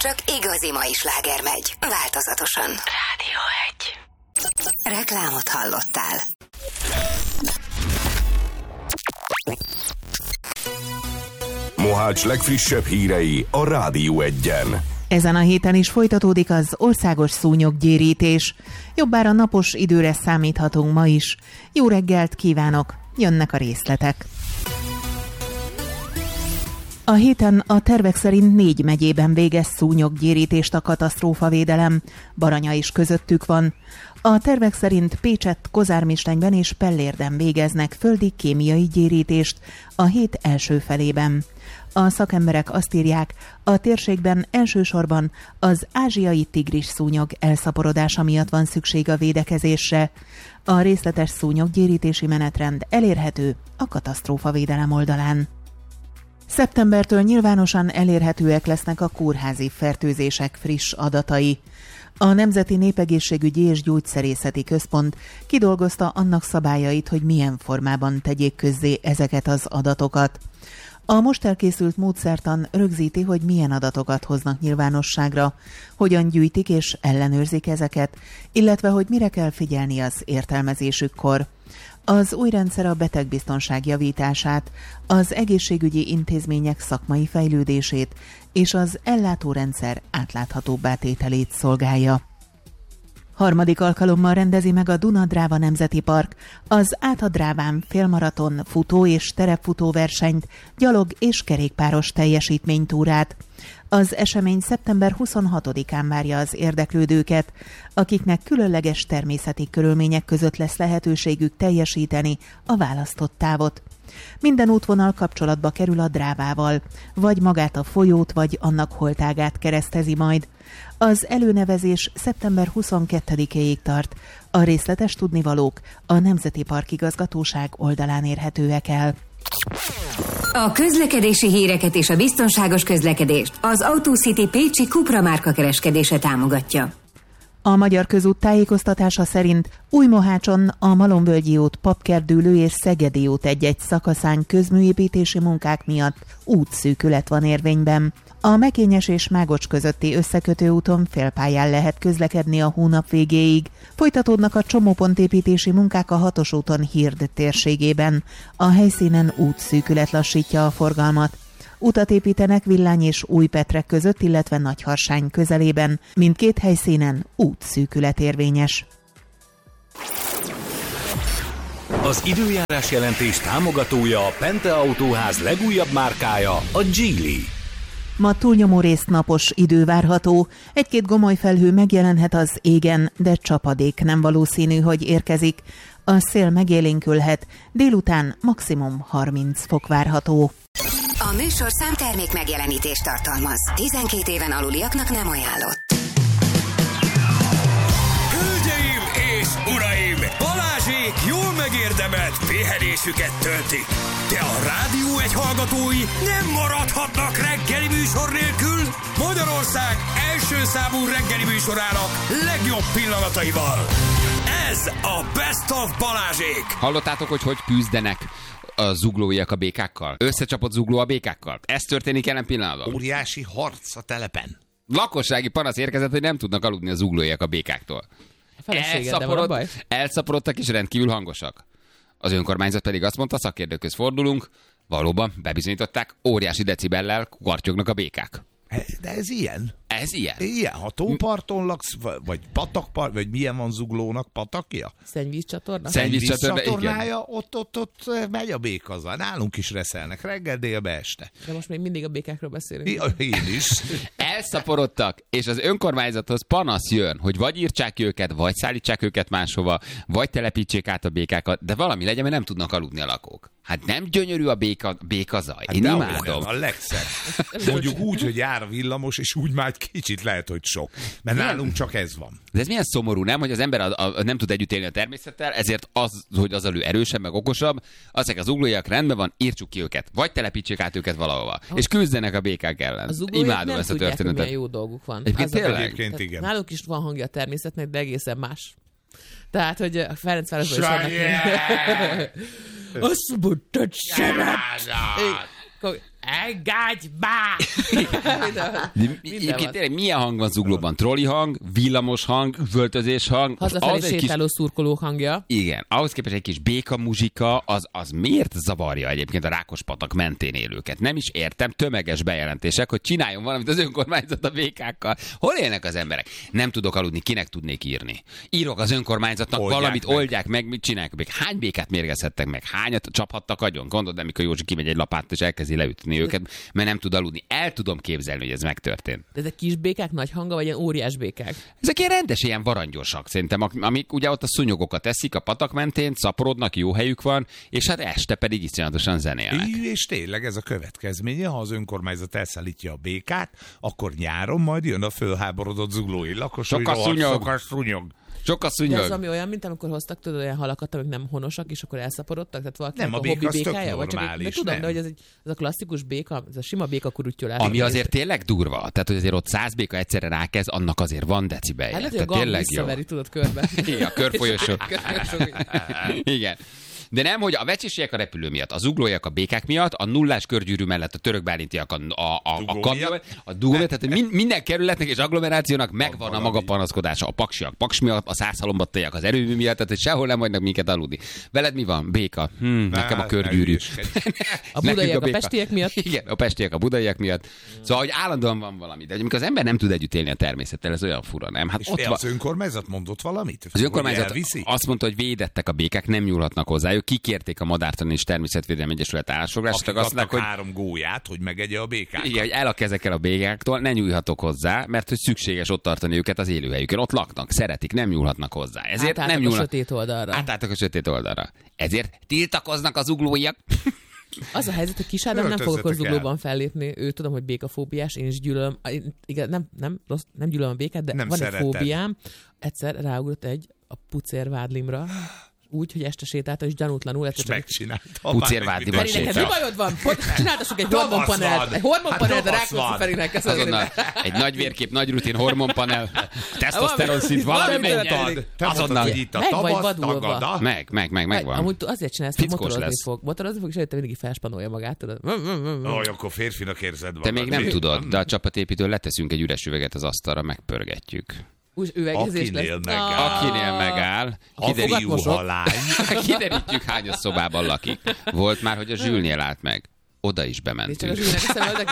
csak igazi mai sláger megy. Változatosan. Rádió 1. Reklámot hallottál. Mohács legfrissebb hírei a Rádió 1-en. Ezen a héten is folytatódik az országos szúnyoggyérítés. Jobbára napos időre számíthatunk ma is. Jó reggelt kívánok, jönnek a részletek. A héten a tervek szerint 4 megyében végez szúnyoggyérítést a katasztrófavédelem. Baranya is közöttük van. A tervek szerint Pécsett, Kozármistenyben és Pellérden végeznek földi kémiai gyérítést a hét első felében. A szakemberek azt írják, a térségben elsősorban az ázsiai tigris szúnyog elszaporodása miatt van szükség a védekezésre. A részletes szúnyoggyérítési menetrend elérhető a katasztrófavédelem oldalán. Szeptembertől nyilvánosan elérhetőek lesznek a kórházi fertőzések friss adatai. A Nemzeti Népegészségügyi és Gyógyszerészeti Központ kidolgozta annak szabályait, hogy milyen formában tegyék közzé ezeket az adatokat. A most elkészült módszertan rögzíti, hogy milyen adatokat hoznak nyilvánosságra, hogyan gyűjtik és ellenőrzik ezeket, illetve hogy mire kell figyelni az értelmezésükkor. Az új rendszer a betegbiztonság javítását, az egészségügyi intézmények szakmai fejlődését és az ellátórendszer átláthatóbbá tételét szolgálja. Harmadik alkalommal rendezi meg a Duna-Dráva Nemzeti Park az Át-a-Dráván félmaraton, futó és terepfutó versenyt, gyalog és kerékpáros teljesítménytúrát. Az esemény szeptember 26-án várja az érdeklődőket, akiknek különleges természeti körülmények között lesz lehetőségük teljesíteni a választott távot. Minden útvonal kapcsolatba kerül a Drávával, vagy magát a folyót, vagy annak holtágát keresztezi majd. Az előnevezés szeptember 22-éig tart. A részletes tudnivalók a Nemzeti Park Igazgatóság oldalán érhetőek el. A közlekedési híreket és a biztonságos közlekedést az AutoCity pécsi Cupra márka kereskedése támogatja. A Magyar Közút tájékoztatása szerint Újmohácson a Malomvölgyi út, Papkerdülő és Szegedi út egy-egy szakaszán közműépítési munkák miatt útszűkület van érvényben. A Mekényes és Mágocs közötti összekötő úton félpályán lehet közlekedni a hónap végéig. Folytatódnak a csomópontépítési munkák a 6-os úton Hird térségében. A helyszínen útszűkület lassítja a forgalmat. Utat építenek Villány és Újpetrek között, illetve Nagyharsány közelében. Mindkét helyszínen útszűkület érvényes. Az időjárás jelentés támogatója a Pente Autóház legújabb márkája, a Geely. Ma túlnyomó részt napos idő várható. Egy-két gomolyfelhő megjelenhet az égen, de csapadék nem valószínű, hogy érkezik. A szél megélénkülhet, délután maximum 30 fok várható. A műsorszám termék megjelenítést tartalmaz. 12 éven aluliaknak nem ajánlott. Hölgyeim és uraim! Balázsék jól megérdemelt pihenésüket töltik. De a Rádió 1 hallgatói nem maradhatnak reggeli műsor nélkül. Magyarország első számú reggeli műsorának legjobb pillanataival. Ez a Best of Balázsék! Hallottátok, hogy küzdenek a zuglóiak a békákkal? Összecsapott zugló a békákkal? Ez történik jelen pillanatban? Óriási harc a telepen. Lakossági panasz érkezett, hogy nem tudnak aludni a zuglóiak a békáktól. Elszaporodtak és rendkívül hangosak. Az önkormányzat pedig azt mondta, szakértőkhöz fordulunk, valóban bebizonyították, óriási decibellel kartyognak a békák. De ez ilyen? Ez ilyen? Ilyen, ha tóparton laksz, vagy patakpart, vagy milyen van zuglónak, patakja? Szennyvízcsatornája, ott megy a békaza. Nálunk is reszelnek reggel, délbe, este. De most még mindig a békákról beszélünk. Én is. Elszaporodtak, és az önkormányzathoz panasz jön, hogy vagy írtsák őket, vagy szállítsák őket máshova, vagy telepítsék át a békákat, de valami legyen, mert nem tudnak aludni a lakók. Hát nem gyönyörű a békazaj. Hát én imádom. A legszebb. Mondjuk úgy, hogy jár a villamos, és úgy már egy kicsit lehet, hogy sok. Mert nálunk csak ez van. De ez milyen szomorú, nem? Hogy az ember nem tud együtt élni a természettel, ezért az, hogy az elő erősebb, meg okosabb, azok az zuglóiak rendben van, írtsuk ki őket. Vagy telepítsék át őket valahova. És küzdenek a békák ellen. Imádom ezt a történetet. Milyen jó dolguk van. Egyébként igen. Náluk is van hangja a természetnek, de egészen más. Tehát, hogy a Ferencvárosban is vannak. Azt mondtad, Engedj be! Egyébként tényleg milyen hang van zuglóban? Trolli hang, villamos hang, üvöltözés hang. Hazafelé sétáló szurkoló hangja. Igen, ahhoz képest egy kis béka muzsika, az miért zavarja egyébként a Rákospatak mentén élőket? Nem is értem, tömeges bejelentések, hogy csináljon valamit az önkormányzat a békákkal. Hol élnek az emberek? Nem tudok aludni, kinek tudnék írni? Írok az önkormányzatnak, valamit oldják meg, mit csinálják? Hány békát mérgezhettek meg? Hányat csaphattak agyon? Gondolod, amikor Józsi kimegy egy lapát és elkezdi leütni őket, mert nem tud aludni. El tudom képzelni, hogy ez megtörtént. De ezek kis békák nagy hanga, vagy ilyen óriás békák? Ezek ilyen rendes, ilyen varangyosak szerintem, amik ugye ott a szúnyogokat eszik a patak mentén, szaporodnak, jó helyük van, és hát este pedig iszonyatosan zenélnek. És tényleg ez a következménye, ha az önkormányzat elszállítja a békát, akkor nyáron majd jön a fölháborodott zuglói lakos, Sok a szúnyog. Sok a De szúnyog. ez valami olyan, mint amikor hoztak tudod olyan halakat, amik nem honosak, és akkor elszaporodtak, tehát valaki Nem, a hobbi béka az tök békája, vagy csak normális, de tudom, nem. de hogy ez a klasszikus béka, ez a sima béka kurutyolás. Ami azért tényleg durva, tehát hogy azért ott 100 béka egyszerre rákezd, annak azért van decibelje. Hát lehet, hogy a tehát gang tényleg jó. visszaveri, tudod, körbe. Igen, a körfolyosó. Igen. De nem, hogy a vecsések a repülő miatt, a zuglóiak a békák miatt, a nullás körgyűrű mellett a török bálintiak a dugó miatt, tehát hogy minden kerületnek és agglomerációnak megvan a maga panaszkodása. A paksiak paks miatt, a 100 halombattaiak az erőmű miatt, tehát hogy sehol nem hagynak minket aludni. Veled mi van? Béka. Nekem a körgyűrű. A budaiak a pestiek miatt. Igen, a pestiek a budaiak miatt. Szóval, hogy állandóan van valami. De amikor az ember nem tud együtt élni a természettel, ez olyan fura, nem? Hát És ott van. az önkormányzat mondott valamit? Az önkormányzat Elviszi? azt mondta, hogy védettek a békák, nem nyúlhatnak hozzájuk. Kikérték a Madártani és Természetvédelmi Egyesület állásfoglalását. Akik Azt mondták, adtak hogy 3 gólyát, hogy megegye a békát. igen, hogy el a kezekkel a békáktól, ne nyúlhatok hozzá, mert hogy szükséges ott tartani őket az élőhelyükön. Ott laknak, szeretik, nem nyúlhatnak hozzá. Ezért nem Átálltak a nyúlnak. sötét oldalra. Átálltak a sötét oldalra. Ezért tiltakoznak az uglóiak. Az a helyzet, hogy Kis Ádám nem fog akkor Öltözzetek el. zuglóban fellépni. Ő tudom, hogy békafóbiás, én is gyűlölöm. Igen, nem gyűlölöm a békát, de Nem van szereted. egy fóbiám. Egyszer ráugrott a pucérvádlimra, úgy, hogy este sétálta, és gyanútlanul És megcsinálta. Pucérvádliban Feri, neked mi sétál. bajod van? Csináltassuk egy Tavasz hormonpanelt. van. Egy hormonpanelt, Hát de tavasz Rákóczi van. Ferinek. Azonnal egy nagy vérkép, nagy rutin hormonpanel, tesztoszteron szint, valami Valami menjen. történik. Te mondtad, Azonnal. hogy itt a Meg vagy tavasz vadulva. tagada. Megvan. Amúgy azért csinálsz, hogy Fickós motorozni lesz. fog. Motorozni fog, és előtte mindig felspanolja magát, tudod. Ó, akkor férfinak érzed Te magad. még nem Mi? tudod, de a csapatépítőn leteszünk egy üres üveget az asztalra, megpörgetjük. Úgy üvegezés Akinél lesz. megáll. Akinél megáll, A fiú, mosok. ha lány. kiderítjük, hányos szobában lakik. Volt már, hogy a Zsülnél állt meg. Oda is És csak bementünk. a zsűrnek eszembe,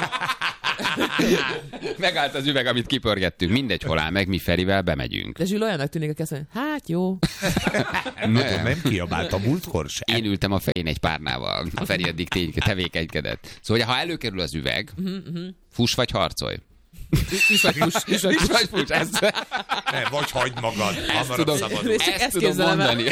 Megállt az üveg, amit kipörgettünk. Mindegy, hol áll meg, mi Ferivel bemegyünk. de Zsül olyannak tűnik, aki azt mondja, hát jó. Nagyon nem kiabált a múltkor sem. Én ültem a fején egy párnával. A Feri addig tevékenykedett. Szóval, ha előkerül az üveg, fuss vagy harcolj. Is vagy fuss. Ezt Ne, vagy hagyd magad. Hamarabb tudom, szabadul. És csak ezt ezt tudom képzelem el. mondani.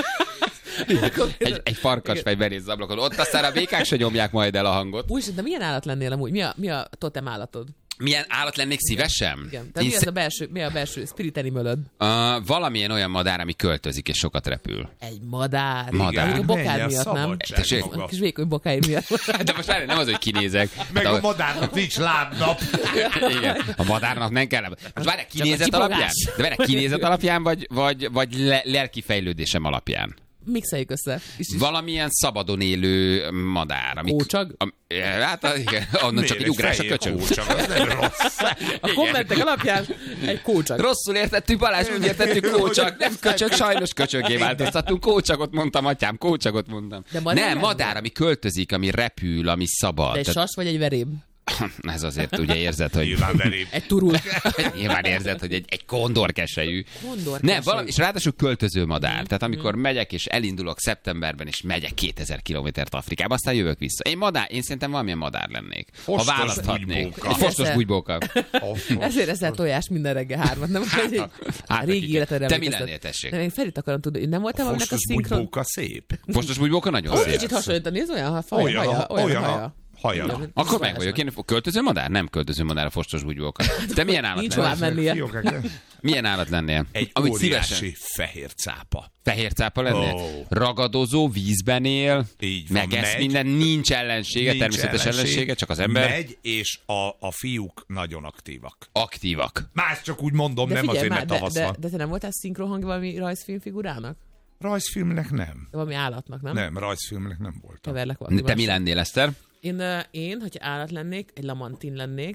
Egy farkasfej benéz ablakon. Ott aztán a békák se nyomják majd el a hangot. Úgy, de milyen állat lennél amúgy? Mi a totem állatod? Milyen állat lennék szívesen? Igen. Tehát mi a belső spirit animalod? Valamilyen olyan madár, ami költözik és sokat repül. Egy madár. Madár. Igen, a Menj bokád el, miatt, nem? szabadság Tessék? maga. A kis vékony bokáid miatt. De most várj, nem az, hogy kinézek. Meg De a madárnak nincs lábnap. Igen, a madárnak nem kell. Most várj, kinézet csipogás. alapján? De várj, kinézet alapján, vagy lelki fejlődésem alapján? Mixeljük össze. Valamilyen szabadon élő madár. Kócsag? Hát igen, onnan csak egy ugrás a köcsög. Kócsag, az nem rossz. A kommentek alapján egy kócsag. Rosszul értettük, Balázs, úgy értettük, kócsag. Nem köcsög, sajnos köcsöggé változtattunk. Kócsagot mondtam, atyám, kócsagot mondtam. De madár Nem, nem? madár, ami költözik, ami repül, ami szabad. De egy sas vagy egy veréb? Ez azért ugye érzed, hogy... Nyilván verép. Egy turul. Nyilván érzed, hogy egy kondorkeselyű. Kondorkeselyű. Nem, valami, és ráadásul költöző madár. Tehát amikor megyek és elindulok szeptemberben, és megyek 2000 kilométert Afrikába, aztán jövök vissza. Én szerintem valamilyen madár lennék. Fostos ha választhatnék. bugybóka. Egy fostos Persze. bugybóka. Ezért eszel tojást minden reggel 3-at, nem? Hát, Régi igen. életedre Te mi emlékeztet. lennél, tessék? De én Ferit akarom tudni, hogy nem voltál valaminek a Fostos szinkron? bugybóka szép. Fostos bugybóka nagyon Hogy szép. kicsit hasonlítani, ez olyan Olyan haja. haja. Akkor meg vagyok. Én költöző madár? Nem költöző madár a fostos bugybóka. Te milyen állat Nincs lennél? tovább mennie. Milyen állat lennél? Egy Amit óriási fehér cápa. Fehér cápa lennél? Ó. Ragadozó, vízben él, Így van, megesz megy. minden, nincs ellensége, Nincs természetes ellensége, csak az ember. Megy, és a fiúk nagyon aktívak. Aktívak. Más csak úgy mondom, De nem figyelj azért, már, mert tavasz van. de te nem voltál szinkronhang valami rajzfilmfigurának? Rajzfilmnek nem. Valami állatnak, nem? Nem, rajzfilmnek nem voltam. Keverlek valami. Te mi lennél, Eszter? Én, hogyha állat lennék, egy lamantin lennék.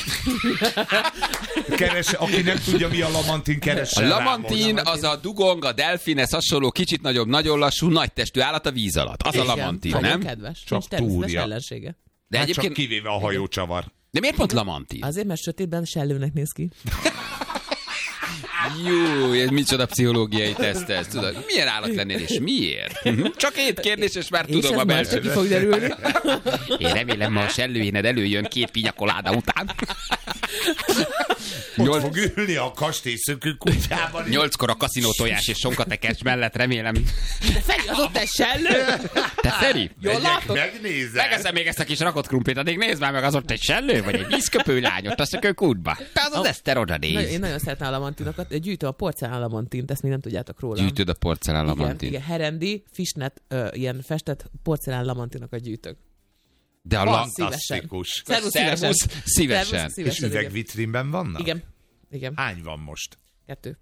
Aki nem tudja, mi a lamantin, keresse. A lamantin az a dugong, a delfinhez hasonló, kicsit nagyobb, nagyon lassú, nagy testű állat a víz alatt. Az a lamantin, nagyon nem? kedves. Csak Nincs természetes túrja. ellensége. De Hát egyébként... csak kivéve a hajócsavar. De miért pont lamantin? Azért, mert sötétben sellőnek néz ki. Jó, ez micsoda pszichológiai teszt ez, tudod? Milyen állat lennél és miért? Csak egy kérdés, és már tudom és a belső. ki fog derülni. Én remélem, ma a sellőjéned előjön 2 pinyakoláda után. Ott fog ülni a kastélyszökő kutyában. 8-kor a kaszinó tojás és sonkatekes mellett, remélem. De Feri, az ott egy sellő? Te Feri? Jól látod? Megnézed. Megeszem még ezt a kis rakott krumplit, addig nézd már meg, az ott egy sellő, vagy egy vízköpő lányot, azt a kútba. Te az Eszter oda néz. Én nagyon szeretem a lamantinokat. Gyűjtöm a porcelán lamantint, ezt még nem tudjátok róla. Gyűjtöd a porcelán lamantint. Igen, herendi, fishnet, ilyen festett porcelán lamantinokat gyűjtök. De a Fantasztikus. Szervusz, szívesen. És üvegvitrínben vannak? Igen. Hány van most? 2.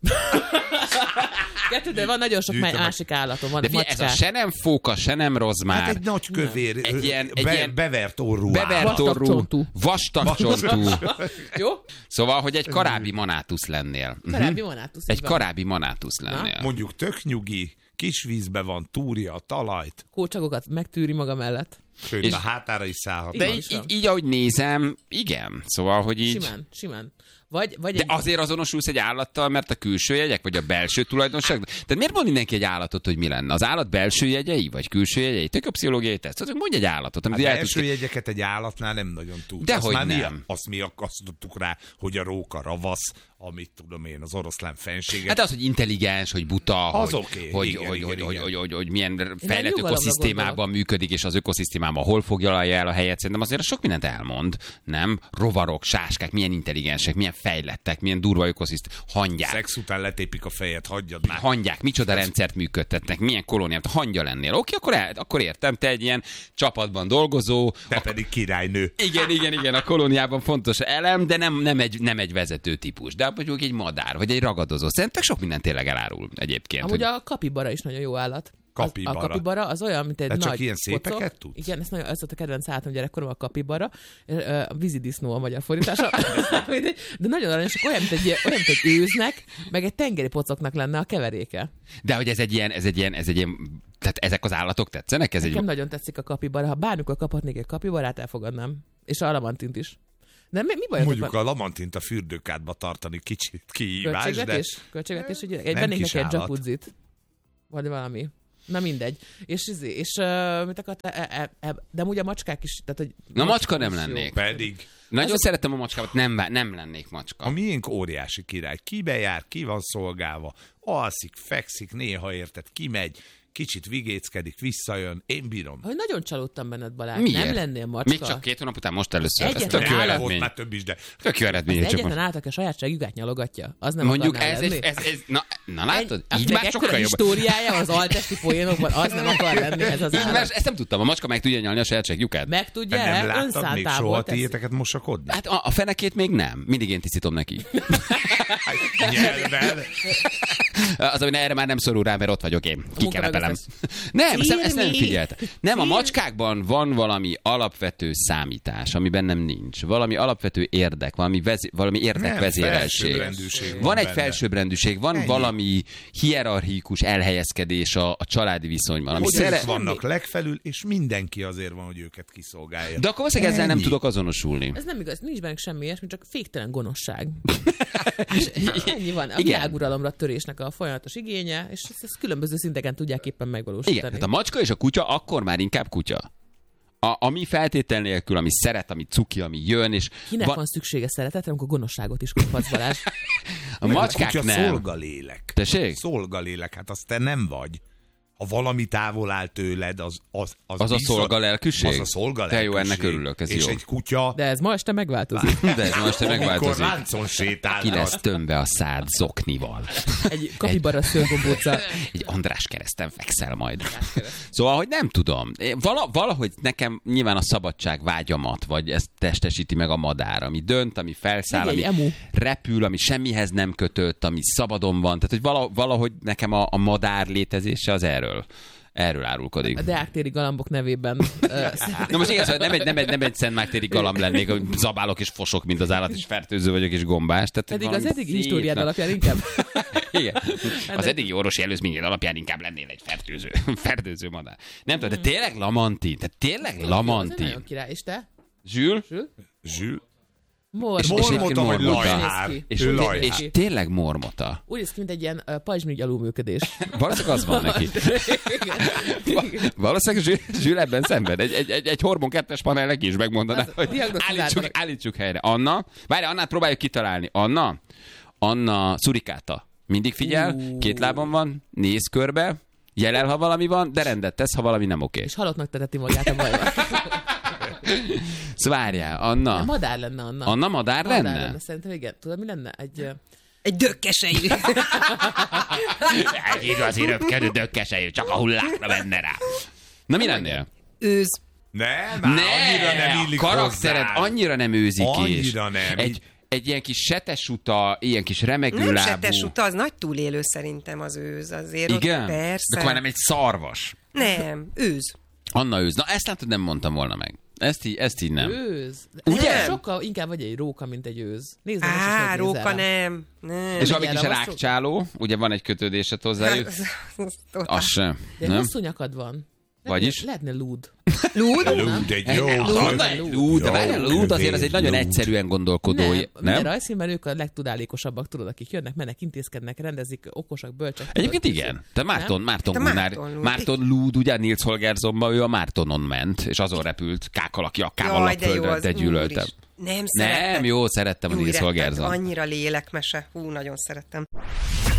2, de van nagyon sok másik állatom. Van de figyelj, ez a se nem fóka, se nem rozmár. Hát egy nagy kövér, Egy ilyen bevert orrú bevert orrú, vastag csontú. Jó? Szóval, hogy egy karábi manátusz lennél. Karábi manátusz. Egy karábi manátusz lennél. Mondjuk tök nyugi, kis vízbe van, túrja a talajt. Kócsagokat megtűri maga mellett. Sőt, És- a hátára is szállhat. De így, ahogy nézem, igen. Szóval, hogy így... Simán. Vagy De azért azonosulsz egy állattal, mert a külső jegyek, vagy a belső tulajdonság? Tehát miért mond mindenki egy állatot, hogy mi lenne? Az állat belső jegyei, vagy külső jegyei? Tök a pszichológiai teszt. Szóval mondj egy állatot, amit Hát el első tudsz... jegyeket egy állatnál nem nagyon tud. Dehogy Azt már nem. Azt mi akasztottuk rá, hogy a róka ravasz, amit tudom én, az oroszlán fenséget. Hát az, hogy intelligens, hogy buta, Az hogy, oké. hogy, Igen, hogy, igen, hogy, igen. hogy milyen fejlett nyugalomra ökoszisztémában gondolok. működik, és az ökoszisztémában hol foglalja el a helyet. Szerintem azért sok mindent elmond, nem? Rovarok, sáskák, milyen intelligensek, milyen fejlettek, milyen durva ökoszisztém, hangyák. Szex után letépik a fejet, hagyjad már. Hangyák, micsoda rendszert működtetnek, milyen kolóniát, hangya lennél. Oké, akkor értem, te egy ilyen csapatban dolgozó. Te pedig királynő. Igen, a kolóniában fontos elem, de nem egy vezető típus. De mondjuk egy madár, vagy egy ragadozó. Szerintem sok minden tényleg elárul egyébként. Amúgy a kapibara is nagyon jó állat. Kapibara. A kapibara az olyan, mint egy De nagy csak ilyen szépeket pocok. tudsz? Igen, ez volt a kedvenc állatom gyerekkorom, a kapibara. A vízidisznó a magyar fordítása. De nagyon aranyosak, olyan, mint egy őznek, meg egy tengeri pocoknak lenne a keveréke. De hogy ez egy ilyen, tehát ezek az állatok tetszenek? Nekem nagyon tetszik a kapibara. Ha bármikor kaphatnék egy kapibarát, elfogadnám. És a lamantint is. De mi bajotok Mondjuk van? a lamantint a fürdőkádba tartani kicsit kihívás, de... Költségvetés, hogy Nem vennék kis neki egy állat. jacuzzit. Vagy valami. Na mindegy. És mit akartál? De amúgy a macskák is... Tehát, hogy Na macska nem is jó. lennék. Pedig Nagyon szeretem a macskámat, nem lennék macska. a miénk óriási király. Kibe jár, ki van szolgálva, alszik, fekszik, néha érted, kimegy, kicsit vigéckedik, visszajön, én bírom. Hogy nagyon csalódtam benned, Balázs. Miért? Nem lennél macska. Még csak 2 hónap után most először. Ez Egyetlen tök jó állat- Volt eredmény. már több is, de Tök jó eredmény. csak Egyetlen most- állat, aki a sajátságüket nyalogatja. Az nem Mondjuk akarnál lenni. na látod? Egy- Így meg már sokkal ekkora jobb. históriája az altesti poénokban, az nem akar lenni ez az Így állat. már ezt nem tudtam, a macska meg tudja nyalni a sajátság lyukát. Meg tudja, nem láttad még önszántából soha teszi. tiéteket mosakodni? Hát a fenekét még nem. Mindig én tisztítom neki. Nyelven. Az, ami erre már nem szorul rá, mert ott vagyok én. Kikelepelem. Munkavégzés. Nem, ezt nem Firmi. figyelt. Nem, a macskákban van valami alapvető számítás, amiben nem nincs. Valami alapvető érdek, valami érdekvezérelség. felsőbbrendűség van Van egy benne. felsőbbrendűség, van Ennyi. valami hierarchikus elhelyezkedés a családi viszonyban. Ami Hogy ők vannak legfelül, és mindenki azért van, hogy őket kiszolgálja. De akkor valószínűleg ezzel nem Ennyi. tudok azonosulni. Ez nem igaz, nincs bennük semmi ilyesmi, csak féktelen gonoszság. És ennyi van. A Igen. világuralomra törésnek a folyamatos igénye, és ezt különböző szinteken tudják éppen megvalósítani. Igen, hát a macska és a kutya akkor már inkább kutya. Ami feltétel nélkül, ami szeret, ami cuki, ami jön, és Kinek van szüksége szeretetre, amikor gonoszságot is kaphatsz, Balázs? a macskák kutya nem. szolgalélek. Tessék? Szolgalélek, hát azt te nem vagy. Ha valami távol áll tőled, az a szolgalelkűség? Az a szolgalelkűség. Te jó, ennek örülök, ez és jó. egy kutya... De ez ma este megváltozik. Akkor láncon sétálhat. Ki lesz tömve a szád zoknival. Egy kapibara szőrgombóca. Egy András kereszten fekszel majd. Szóval, hogy nem tudom. Valahogy nekem nyilván a szabadság vágyamat, vagy ezt testesíti meg a madár, ami dönt, ami felszáll, ami repül, ami semmihez nem kötött, ami szabadon van. Tehát, hogy valahogy nekem a madár létezése az erről árulkodik. A deáktéri galambok nevében. Na most igaz, hogy nem egy szentmártéri galamb lennék, hogy zabálok és fosok, mint az állat, és fertőző vagyok, és gombás. Pedig az eddigi históriád alapján inkább. Igen. Az eddigi orvosi előzményed alapján inkább lennél egy fertőző madár. Nem tudom, de tényleg Lamantin. Ez nagyon király. És te? Zsül? Mormota vagy lajhár. És tényleg mormota. Úgy néz ki, mint egy ilyen pajzsmirigy alulműködés. Valószínűleg az van neki. Valószínűleg Zsül ebben szenved. Egy hormon 2-es panel neki is megmondaná, hogy állítsuk helyre. Anna, várj, Annát próbáljuk kitalálni. Anna szurikáta. Mindig figyel, 2 lábon van, néz körbe, jelel, ha valami van, de rendet tesz, ha valami nem oké. És halottnak tereti magát a bajban. Szóval várjál, Anna. Madár lenne Anna. Anna madár lenne? Szerintem igen. Tudod, mi lenne? Egy dökkesejű. Egy igazi röpkedő dökkesejű, csak a hullákra menne rá. Na mi lennél? Őz. Annyira nem illik karaktered hozzá. Annyira nem őzik is. Annyira nem. Egy ilyen kis setesuta, ilyen kis remegőlábú. Nem setesuta, az nagy túlélő szerintem az őz. Azért igen? Ott, persze. De akkor nem egy szarvas. Nem, őz. Anna őz. Na ezt látod, nem mondtam volna meg. Ezt így nem. Őz? Ugye? Sokkal inkább vagy egy róka, mint egy őz. Nézd, róka nem. És amíg is a rákcsáló, ugye van egy kötődésed hozzájuk. Az sem. De nem? hosszú nyakad van. Vagyis? Lehetne lúd. Lúd? Egy jó. Lúd, de várjál, lúd azért az egy nagyon egyszerűen gondolkodó. Nem? Rajzfilmben ők a legtudálékosabbak, tudod, akik jönnek, mennek, intézkednek, rendezik, okosak, bölcsek. Egyébként igen. Te Márton Lúd, ugye Nils Holgerssonban ő a Mártonon ment, és azon repült, kákkal a földön, te gyűlöltem. Nem szerettem. Nem, jó, szerettem a Nils Holgersson. Annyira lélekmese. Nagyon szerettem.